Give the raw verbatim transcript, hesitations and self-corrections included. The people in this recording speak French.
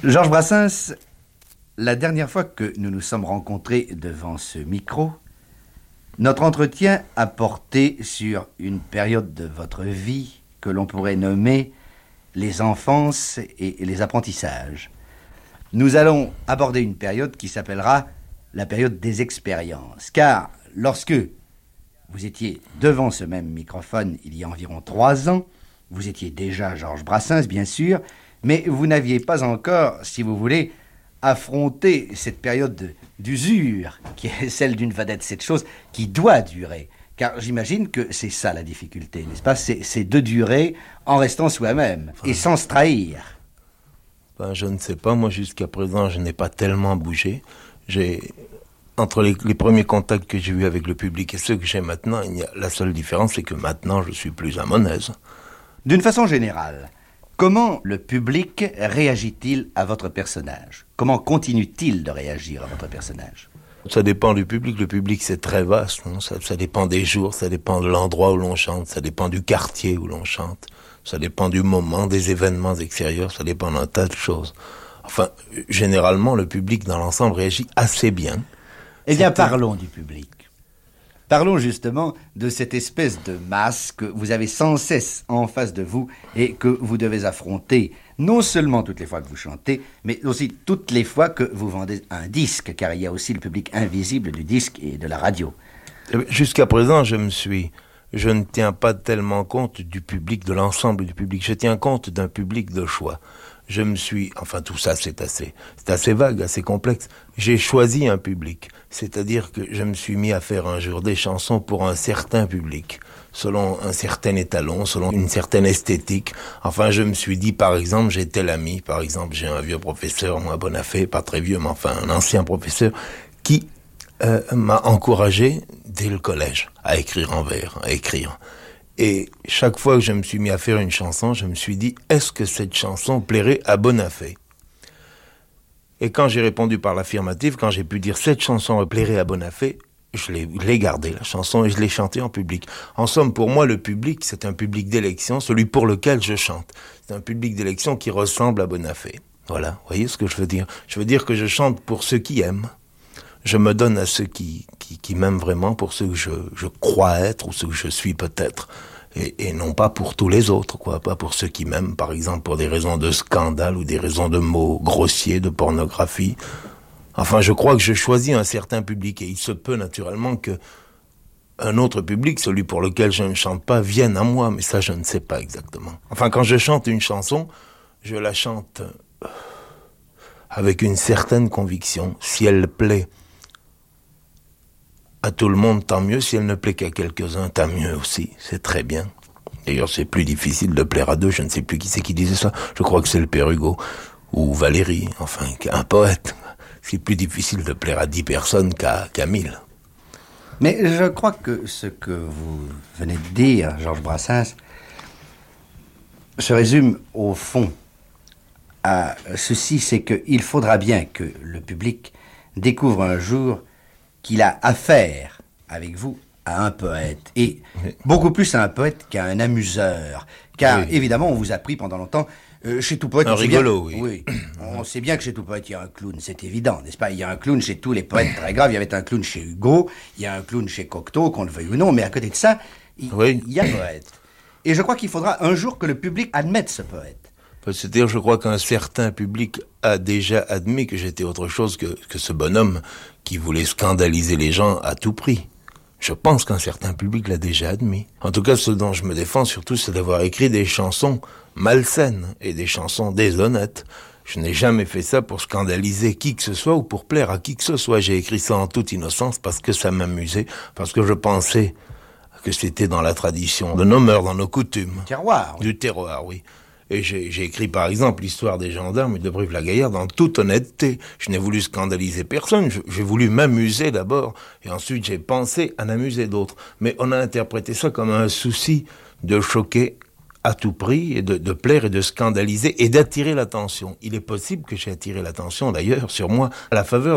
Georges Brassens, la dernière fois que nous nous sommes rencontrés devant ce micro, notre entretien a porté sur une période de votre vie que l'on pourrait nommer les enfances et les apprentissages. Nous allons aborder une période qui s'appellera la période des expériences, car lorsque vous étiez devant ce même microphone il y a environ trois ans, vous étiez déjà Georges Brassens, bien sûr, mais vous n'aviez pas encore, si vous voulez, affronté cette période d'usure, qui est celle d'une vedette, cette chose qui doit durer. Car j'imagine que c'est ça la difficulté, n'est-ce pas? C'est, c'est de durer en restant soi-même, enfin, et sans se trahir. Ben, je ne sais pas, moi jusqu'à présent je n'ai pas tellement bougé. J'ai... Entre les, les premiers contacts que j'ai eus avec le public et ceux que j'ai maintenant, il y a, la seule différence, c'est que maintenant, je suis plus à mon aise. D'une façon générale, comment le public réagit-il à votre personnage? Comment continue-t-il de réagir à votre personnage? Ça dépend du public. Le public, c'est très vaste. Hein? Ça, ça dépend des jours, ça dépend de l'endroit où l'on chante, ça dépend du quartier où l'on chante, ça dépend du moment, des événements extérieurs, ça dépend d'un tas de choses. Enfin, généralement, le public, dans l'ensemble, réagit assez bien. Eh bien, parlons du public. Parlons justement de cette espèce de masse que vous avez sans cesse en face de vous et que vous devez affronter, non seulement toutes les fois que vous chantez, mais aussi toutes les fois que vous vendez un disque, car il y a aussi le public invisible du disque et de la radio. Jusqu'à présent, je me suis... Je ne tiens pas tellement compte du public, de l'ensemble du public. Je tiens compte d'un public de choix. Je me suis... Enfin, tout ça, c'est assez, c'est assez vague, assez complexe. J'ai choisi un public. C'est-à-dire que je me suis mis à faire un jour des chansons pour un certain public, selon un certain étalon, selon une certaine esthétique. Enfin, je me suis dit, par exemple, j'ai tel ami, par exemple, j'ai un vieux professeur, moi, Bonafé, pas très vieux, mais enfin, un ancien professeur, qui euh, m'a encouragé, dès le collège, à écrire en vers, à écrire. Et chaque fois que je me suis mis à faire une chanson, je me suis dit, est-ce que cette chanson plairait à Bonafé? Et quand j'ai répondu par l'affirmative, quand j'ai pu dire cette chanson plairait à Bonafé, je l'ai, je l'ai gardée, la chanson, et je l'ai chantée en public. En somme, pour moi, le public, c'est un public d'élection, celui pour lequel je chante. C'est un public d'élection qui ressemble à Bonafé. Voilà, vous voyez ce que je veux dire? Je veux dire que je chante pour ceux qui aiment. Je me donne à ceux qui, qui, qui m'aiment vraiment, pour ceux que je, je crois être, ou ceux que je suis peut-être. Et, et non pas pour tous les autres, quoi. Pas pour ceux qui m'aiment, par exemple, pour des raisons de scandale ou des raisons de mots grossiers, de pornographie. Enfin, je crois que je choisis un certain public et il se peut naturellement que un autre public, celui pour lequel je ne chante pas, vienne à moi, mais ça, je ne sais pas exactement. Enfin, quand je chante une chanson, je la chante avec une certaine conviction. Si elle plaît à tout le monde, tant mieux. Si elle ne plaît qu'à quelques-uns, tant mieux aussi. C'est très bien. D'ailleurs, c'est plus difficile de plaire à deux. Je ne sais plus qui c'est qui disait ça. Je crois que c'est le père Hugo. Ou Valérie. Enfin, un poète. C'est plus difficile de plaire à dix personnes qu'à, qu'à mille. Mais je crois que ce que vous venez de dire, Georges Brassens, se résume au fond à ceci, c'est qu'il faudra bien que le public découvre un jour qu'il a affaire, avec vous, à un poète. Et oui. Beaucoup plus à un poète qu'à un amuseur. Car, oui. Évidemment, on vous a pris pendant longtemps... Euh, chez tout poète... Un rigolo, bien, oui. Oui. On sait bien que chez tout poète, il y a un clown. C'est évident, n'est-ce pas? Il y a un clown chez tous les poètes très graves. Il y avait un clown chez Hugo. Il y a un clown chez Cocteau, qu'on le veuille ou non. Mais à côté de ça, il, oui. il y a un poète. Et je crois qu'il faudra un jour que le public admette ce poète. C'est-à-dire, je crois qu'un certain public a déjà admis que j'étais autre chose que, que ce bonhomme qui voulait scandaliser les gens à tout prix. Je pense qu'un certain public l'a déjà admis. En tout cas, ce dont je me défends surtout, c'est d'avoir écrit des chansons malsaines et des chansons déshonnêtes. Je n'ai jamais fait ça pour scandaliser qui que ce soit ou pour plaire à qui que ce soit. J'ai écrit ça en toute innocence parce que ça m'amusait, parce que je pensais que c'était dans la tradition de nos mœurs, dans nos coutumes. Terroir. Oui. Du terroir, oui. Et j'ai, j'ai écrit par exemple l'histoire des gendarmes et de Brive-la-Gaillarde en toute honnêteté. Je n'ai voulu scandaliser personne, je, j'ai voulu m'amuser d'abord, et ensuite j'ai pensé à amuser d'autres. Mais on a interprété ça comme un souci de choquer à tout prix, et de, de plaire et de scandaliser, et d'attirer l'attention. Il est possible que j'ai attiré l'attention d'ailleurs sur moi à la faveur